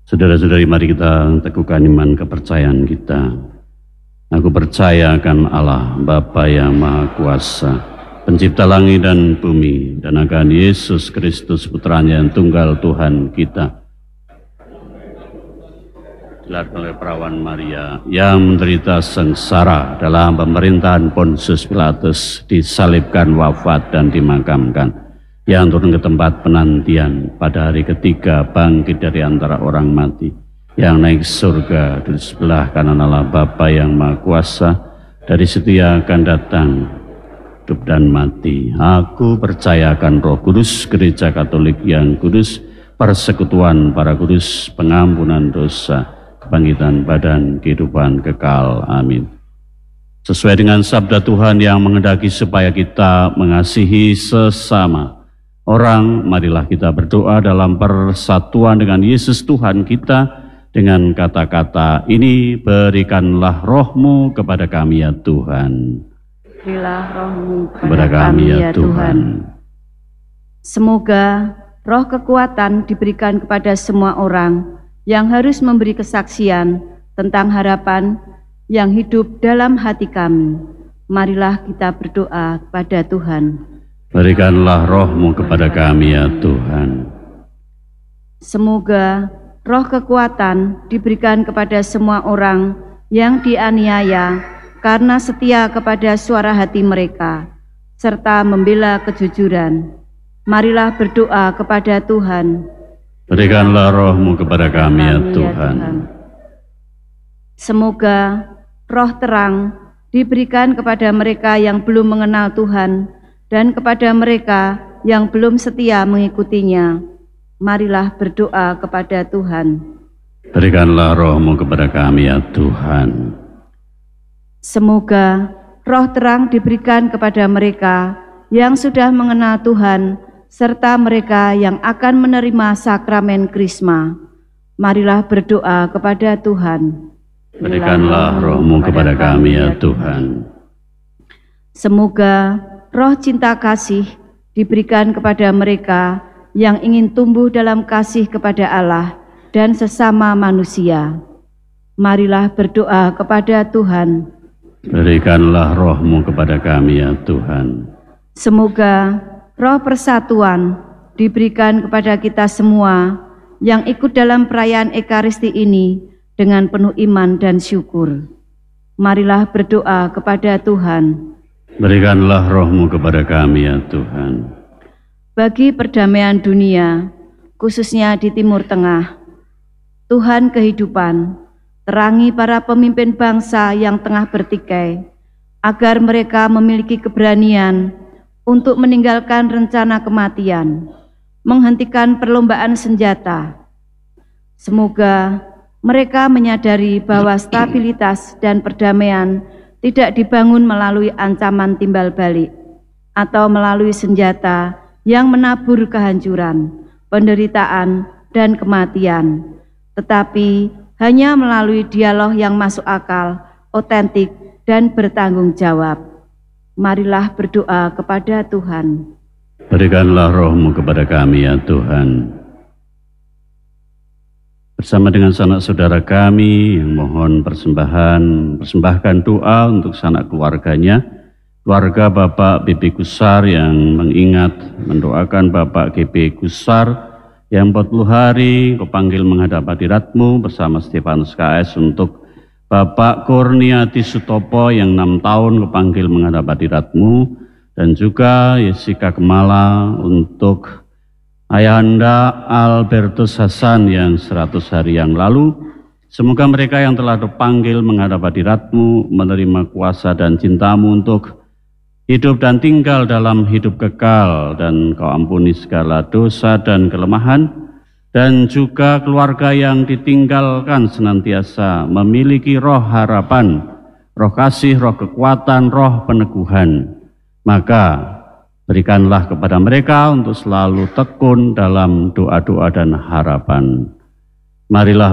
Saudara-saudari, mari kita teguhkan iman kepercayaan kita. Aku percaya akan Allah, Bapa yang Maha Kuasa, Pencipta langit dan bumi, dan akan Yesus Kristus, Putranya yang tunggal Tuhan kita, dilahirkan oleh perawan Maria, yang menderita sengsara dalam pemerintahan Pontius Pilatus, disalibkan, wafat, dan dimakamkan, yang turun ke tempat penantian, pada hari ketiga bangkit dari antara orang mati, yang naik surga di sebelah kanan Allah Bapa yang Maha Kuasa, dari situ ia akan datang hidup dan mati. Aku percayakan Roh Kudus, Gereja Katolik yang kudus, persekutuan para kudus, pengampunan dosa, kebangkitan badan, kehidupan kekal. Amin. Sesuai dengan sabda Tuhan yang menghendaki supaya kita mengasihi sesama orang, marilah kita berdoa dalam persatuan dengan Yesus Tuhan kita dengan kata-kata ini: berikanlah roh-Mu kepada kami ya Tuhan. Berilah roh-Mu kepada kami ya Tuhan. Semoga roh kekuatan diberikan kepada semua orang yang harus memberi kesaksian tentang harapan yang hidup dalam hati kami. Marilah kita berdoa kepada Tuhan. Berikanlah roh-Mu kepada kami ya Tuhan. Semoga roh kekuatan diberikan kepada semua orang yang dianiaya karena setia kepada suara hati mereka, serta membela kejujuran. Marilah berdoa kepada Tuhan. Berikanlah roh-Mu kepada kami ya Tuhan. Semoga roh terang diberikan kepada mereka yang belum mengenal Tuhan dan kepada mereka yang belum setia mengikutinya. Marilah berdoa kepada Tuhan. Berikanlah roh-Mu kepada kami ya Tuhan. Semoga roh terang diberikan kepada mereka yang sudah mengenal Tuhan, serta mereka yang akan menerima sakramen Krisma. Marilah berdoa kepada Tuhan. Berikanlah roh-Mu kepada kami ya Tuhan. Semoga roh cinta kasih diberikan kepada mereka yang ingin tumbuh dalam kasih kepada Allah dan sesama manusia. Marilah berdoa kepada Tuhan. Berikanlah roh-Mu kepada kami ya Tuhan. Semoga roh persatuan diberikan kepada kita semua yang ikut dalam perayaan Ekaristi ini dengan penuh iman dan syukur. Marilah berdoa kepada Tuhan. Berikanlah roh-Mu kepada kami ya Tuhan. Bagi perdamaian dunia, khususnya di Timur Tengah, Tuhan kehidupan, terangi para pemimpin bangsa yang tengah bertikai, agar mereka memiliki keberanian untuk meninggalkan rencana kematian, menghentikan perlombaan senjata. Semoga mereka menyadari bahwa stabilitas dan perdamaian tidak dibangun melalui ancaman timbal balik atau melalui senjata yang menabur kehancuran, penderitaan, dan kematian, tetapi hanya melalui dialog yang masuk akal, otentik, dan bertanggung jawab. Marilah berdoa kepada Tuhan. Berikanlah roh-Mu kepada kami ya Tuhan. Bersama dengan sanak saudara kami yang mohon persembahkan doa untuk sanak keluarganya, keluarga Bapak BB Kusar yang mengingat, mendoakan Bapak GB Kusar yang 40 hari kepanggil menghadap hadirat-Mu bersama Stefanus KS, untuk Bapak Kurniati Sutopo yang 6 tahun kepanggil menghadap hadirat-Mu, dan juga Jessica Kemala untuk Ayahanda Albertus Hasan yang 100 hari yang lalu. Semoga mereka yang telah dipanggil menghadap hadirat-Mu menerima kuasa dan cinta-Mu untuk hidup dan tinggal dalam hidup kekal, dan Kau ampuni segala dosa dan kelemahan, dan juga keluarga yang ditinggalkan senantiasa memiliki roh harapan, roh kasih, roh kekuatan, roh peneguhan. Maka berikanlah kepada mereka untuk selalu tekun dalam doa-doa dan harapan. Marilah